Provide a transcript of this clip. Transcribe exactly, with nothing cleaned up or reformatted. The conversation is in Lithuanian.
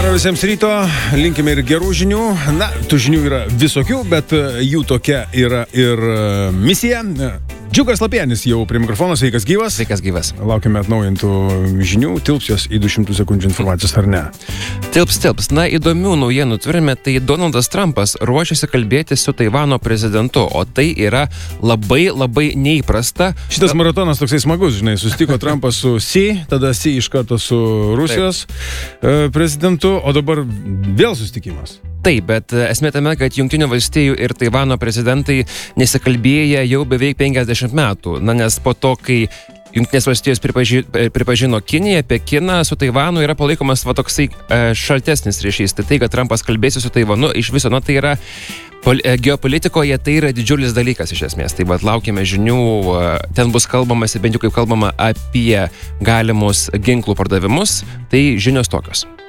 Gero visiems ryto, linkime ir gerų žinių. Na, tų žinių yra visokių, bet jų tokia yra ir misija. Džiugas Lapienis jau prie mikrofono, sveikas gyvas. Sveikas gyvas. Laukime atnaujintų žinių, tilps jos į du šimtus sekundžių informacijos ar ne? Tilps, tilps. Na, įdomių naujienų turime, tai Donaldas Trumpas ruošiasi kalbėti su Taivano prezidentu, o tai yra labai, labai neįprasta. Šitas maratonas toksai smagus, žinai, susitiko Trumpas su Xi, tada Xi iš karto su Rusijos Taip. prezidentu, o dabar vėl susitikimas. Taip, bet esmė tame, kad Jungtinių valstijų ir Taivano prezidentai nesikalbėję jau beveik penkiasdešimt metų. Na, nes po to, kai Jungtinės valstijos pripaži, pripažino Kiniją, Pekiną, su Taivanu yra palaikomas va toksai e, šaltesnis ryšys. Tai tai, kad Trumpas kalbėsi su Taivanu, iš viso, na, tai yra pol, e, geopolitikoje, tai yra didžiulis dalykas iš esmės. Tai va, laukime žinių, e, ten bus kalbamasi, bent jau kaip kalbama apie galimus ginklų pardavimus, tai žinios tokios.